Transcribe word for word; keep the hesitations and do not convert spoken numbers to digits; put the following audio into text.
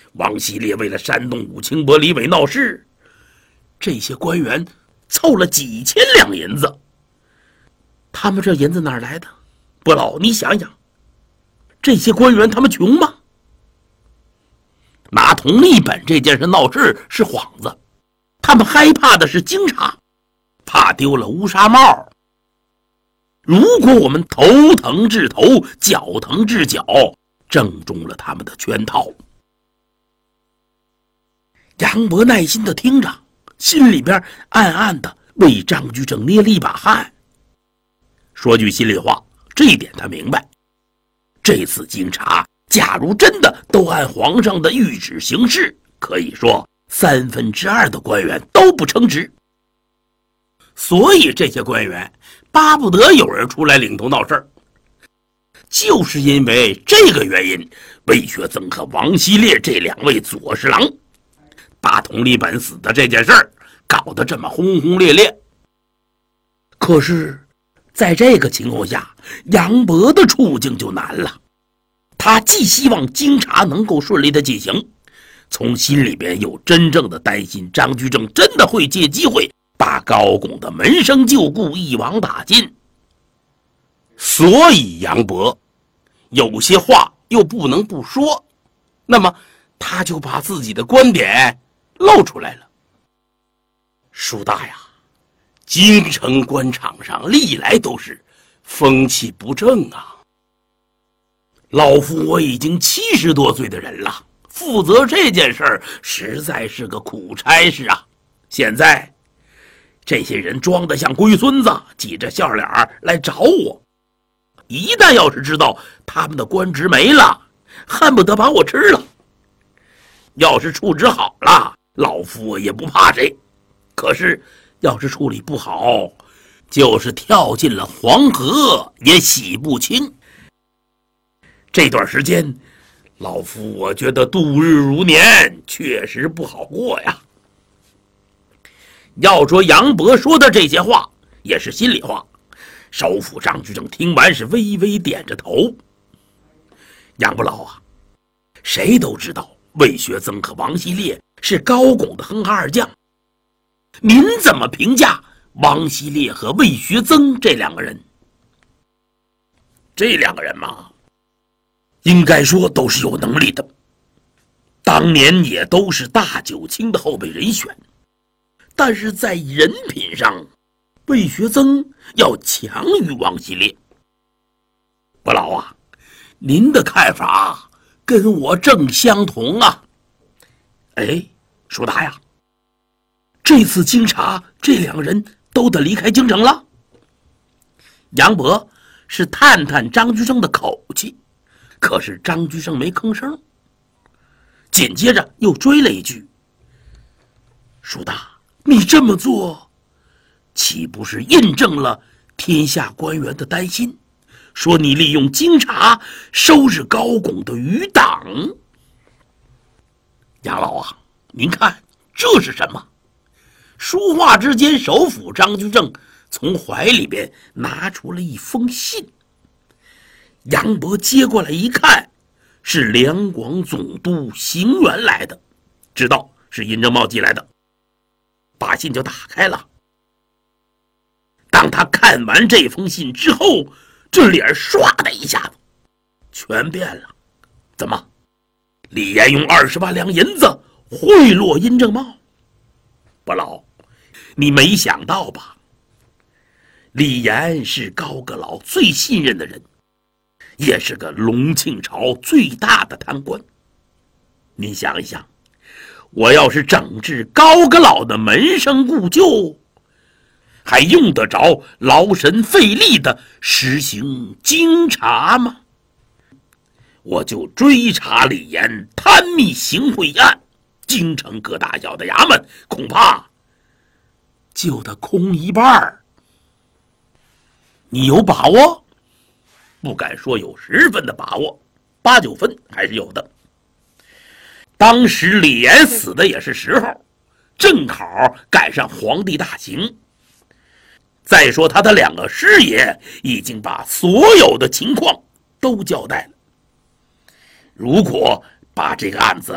王希烈为了煽动武清伯、李伟闹事，这些官员凑了几千两银子。他们这银子哪儿来的？不老，你想想，这些官员他们穷吗？拿同利本这件事闹事是幌子，他们害怕的是京察，怕丢了乌纱帽。如果我们头疼治头，脚疼治脚，正中了他们的圈套。杨伯耐心地听着，心里边暗暗地为张居正捏了一把汗。说句心里话，这一点他明白，这次京察假如真的都按皇上的谕旨行事，可以说三分之二的官员都不称职。所以这些官员巴不得有人出来领头闹事儿。就是因为这个原因，魏学增和王希烈这两位左侍郎把佟立本死的这件事儿搞得这么轰轰烈烈。可是在这个情况下，杨伯的处境就难了。他既希望京察能够顺利的进行，从心里边又真正的担心张居正真的会借机会把高拱的门生旧故一网打尽。所以杨伯有些话又不能不说，那么他就把自己的观点露出来了。叔大呀，京城官场上历来都是风气不正啊。老夫我已经七十多岁的人了，负责这件事儿实在是个苦差事啊。现在这些人装得像龟孙子，挤着笑脸来找我，一旦要是知道他们的官职没了，恨不得把我吃了。要是处置好了，老夫我也不怕谁，可是要是处理不好，就是跳进了黄河也洗不清。这段时间老夫我觉得度日如年，确实不好过呀。要说杨伯说的这些话也是心里话，首辅张居正听完是微微点着头。杨不老啊，谁都知道魏学增和王希烈是高拱的哼哈二将，您怎么评价王希烈和魏学增这两个人？这两个人嘛，应该说都是有能力的，当年也都是大九卿的后备人选，但是在人品上，魏学增要强于王希烈。不老啊，您的看法跟我正相同啊。哎，叔大呀，这次京察这两个人都得离开京城了。杨伯是探探张居正的口气，可是张居正没吭声，紧接着又追了一句：叔大，你这么做岂不是印证了天下官员的担心，说你利用京察收拾高拱的余党？杨老啊，您看这是什么？说话之间，首辅张居正从怀里边拿出了一封信。杨伯接过来一看，是两广总督邢元来的，知道是殷正茂寄来的，把信就打开了。当他看完这封信之后，这脸唰的一下子全变了。怎么，李岩用二十万两银子贿赂殷正茂？不老，你没想到吧？李岩是高阁老最信任的人，也是个隆庆朝最大的贪官。您想一想，我要是整治高阁老的门生故旧，还用得着劳神费力的实行京察吗？我就追查李岩贪密行贿案，京城各大小的衙门恐怕就得空一半。你有把握？不敢说有十分的把握，八九分还是有的。当时李岩死的也是时候，正好赶上皇帝大行。再说他的两个师爷已经把所有的情况都交代了，如果把这个案子